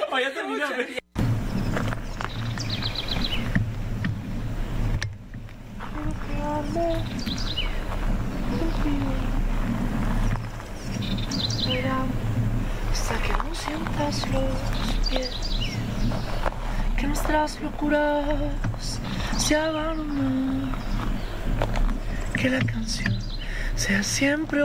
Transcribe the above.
Oh, ya terminó. Hasta que no sientas los pies, que nuestras locuras se hagan una, que la canción sea siempre